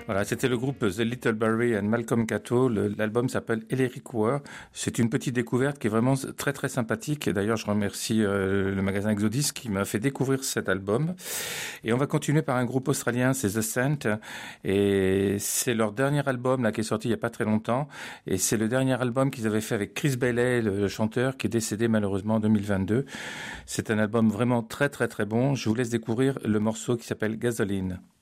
Voilà, c'était le groupe The Little Barry and Malcolm Cato. L'album s'appelle Eleric War. C'est une petite découverte qui est vraiment très très sympathique. Et d'ailleurs, je remercie le magasin Exodus qui m'a fait découvrir cet album. Et on va continuer par un groupe australien, c'est The Scent. Et c'est leur dernier album là qui est sorti il y a pas très longtemps. Et c'est le dernier album qu'ils avaient fait avec Chris Bailey, le chanteur, qui est décédé malheureusement en 2022. C'est un album vraiment très très très bon. Je vous laisse découvrir le morceau qui s'appelle Gasoline.